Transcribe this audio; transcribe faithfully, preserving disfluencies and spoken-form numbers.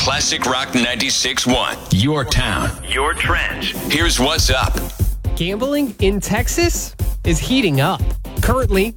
Classic Rock ninety-six point one. Your town, your trends. Here's what's up. Gambling in Texas is heating up. Currently,